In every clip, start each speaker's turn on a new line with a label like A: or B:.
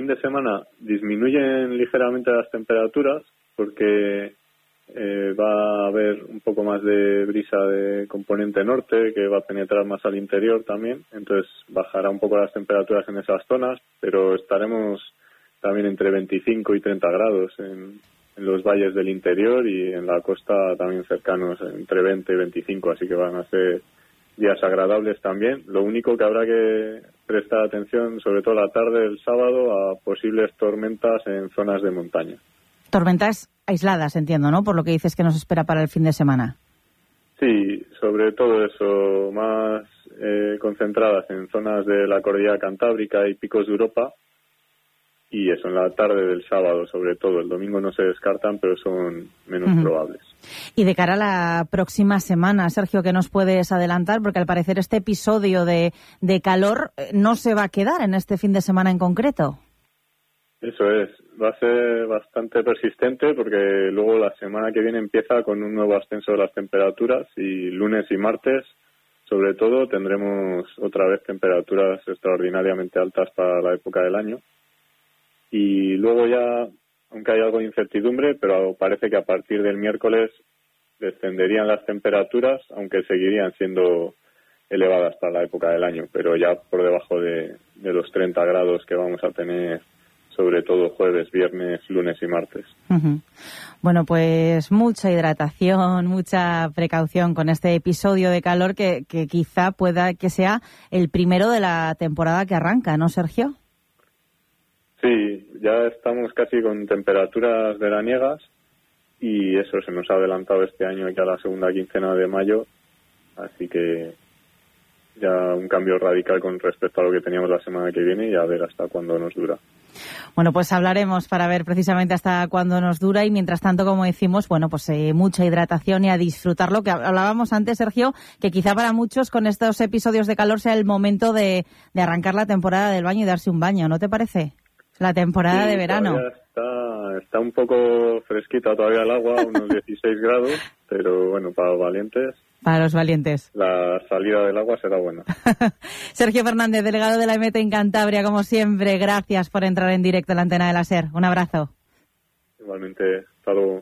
A: fin de semana disminuyen ligeramente las temperaturas porque va a haber un poco más de brisa de componente norte que va a penetrar más al interior también, entonces bajará un poco las temperaturas en esas zonas, pero estaremos también entre 25 y 30 grados en los valles del interior y en la costa también cercanos entre 20 y 25, así que van a ser días agradables también. Lo único que habrá que prestar atención, sobre todo la tarde del sábado, a posibles tormentas en zonas de montaña.
B: Tormentas aisladas, entiendo, ¿no? Por lo que dices que nos espera para el fin de semana.
A: Sí, sobre todo eso, más concentradas en zonas de la cordillera cantábrica y picos de Europa, y eso en la tarde del sábado sobre todo. El domingo no se descartan, pero son menos probables.
B: Y de cara a la próxima semana, Sergio, ¿qué nos puedes adelantar? Porque al parecer este episodio de calor no se va a quedar en este fin de semana en concreto.
A: Eso es, va a ser bastante persistente porque luego la semana que viene empieza con un nuevo ascenso de las temperaturas y lunes y martes, sobre todo, tendremos otra vez temperaturas extraordinariamente altas para la época del año. Y luego ya, aunque hay algo de incertidumbre, pero parece que a partir del miércoles descenderían las temperaturas, aunque seguirían siendo elevadas para la época del año, pero ya por debajo de los 30 grados que vamos a tener, sobre todo jueves, viernes, lunes y martes. Bueno, pues mucha hidratación, mucha precaución con este episodio de calor que quizá pueda que sea el primero de la temporada que arranca, ¿no, Sergio? Sí, ya estamos casi con temperaturas veraniegas y eso se nos ha adelantado este año ya a la segunda quincena de mayo, así que ya un cambio radical con respecto a lo que teníamos la semana que viene y a ver hasta cuándo nos dura. Bueno, pues hablaremos para ver precisamente hasta cuándo nos dura y mientras tanto, como decimos, bueno, pues mucha hidratación y a disfrutarlo, que hablábamos antes, Sergio, que quizá para muchos con estos episodios de calor sea el momento de arrancar la temporada del baño y darse un baño, ¿no te parece? La temporada de verano. Está un poco fresquita todavía el agua, unos 16 grados, pero bueno, para los valientes. Para los valientes. La salida del agua será buena. Sergio Fernández, delegado de la EMET en Cantabria, como siempre, gracias por entrar en directo en la antena de la SER. Un abrazo. Igualmente, hasta luego.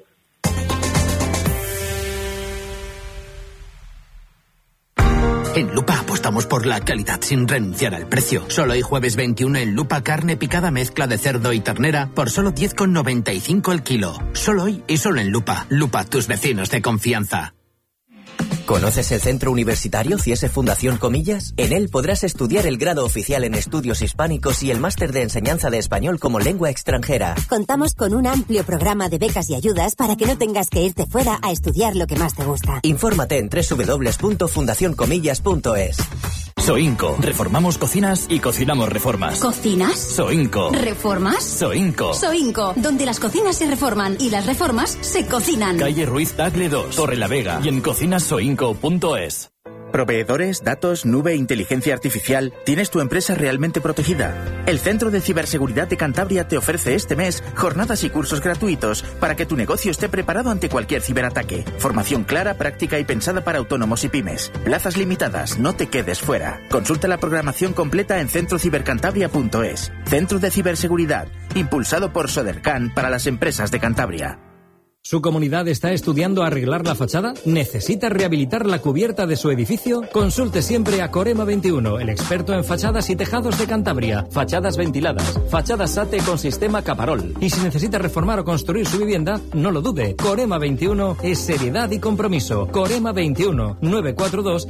C: En Lupa apostamos por la calidad sin renunciar al precio. Solo hoy jueves 21 en Lupa carne picada mezcla de cerdo y ternera por solo 10,95 el kilo. Solo hoy y solo en Lupa. Lupa, tus vecinos de confianza.
D: ¿Conoces el Centro Universitario CIESE Fundación Comillas? En él podrás estudiar el grado oficial en estudios hispánicos y el máster de enseñanza de español como lengua extranjera.
E: Contamos con un amplio programa de becas y ayudas para que no tengas que irte fuera a estudiar lo que más te gusta.
D: Infórmate en www.fundacioncomillas.es.
F: Soinco. Reformamos cocinas y cocinamos reformas.
G: ¿Cocinas?
F: Soinco.
G: ¿Reformas?
F: Soinco.
G: Soinco, donde las cocinas se reforman y las reformas se cocinan.
F: Calle Ruiz Tagle 2, Torre la Vega y en cocinasoinco.es.
H: Proveedores, datos, nube, inteligencia artificial. ¿Tienes tu empresa realmente protegida? El Centro de Ciberseguridad de Cantabria te ofrece este mes jornadas y cursos gratuitos para que tu negocio esté preparado ante cualquier ciberataque. Formación clara, práctica y pensada para autónomos y pymes. Plazas limitadas, no te quedes fuera. Consulta la programación completa en centrocibercantabria.es. Centro de Ciberseguridad, impulsado por Sodercan para las empresas de Cantabria.
I: ¿Su comunidad está estudiando arreglar la fachada? ¿Necesita rehabilitar la cubierta de su edificio? Consulte siempre a Corema 21, el experto en fachadas y tejados de Cantabria. Fachadas ventiladas, fachadas SATE con sistema Caparol. Y si necesita reformar o construir su vivienda, no lo dude. Corema 21 es seriedad y compromiso. Corema 21, 942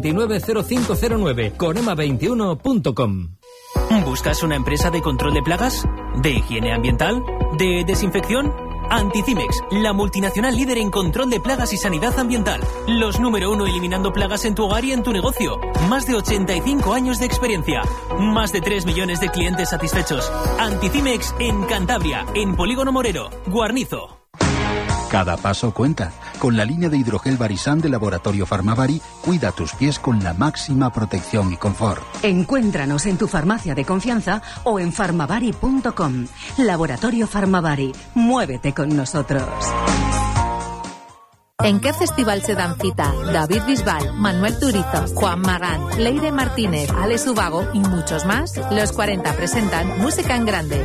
I: 790509. Corema21.com.
J: ¿Buscas una empresa de control de plagas? ¿De higiene ambiental? ¿De desinfección? Anticimex, la multinacional líder en control de plagas y sanidad ambiental. Los número 1 eliminando plagas en tu hogar y en tu negocio. Más de 85 años de experiencia. Más de 3 millones de clientes satisfechos. Anticimex en Cantabria, en Polígono Morero, Guarnizo.
K: Cada paso cuenta. Con la línea de hidrogel Barisan de Laboratorio Farmavari, cuida tus pies con la máxima protección y confort.
L: Encuéntranos en tu farmacia de confianza o en farmavari.com. Laboratorio Farmavari. Muévete con nosotros.
M: ¿En qué festival se dan cita David Bisbal, Manuel Turizo, Juan Magán, Leire Martínez, Alex Ubago y muchos más? Los 40 presentan Música en Grande.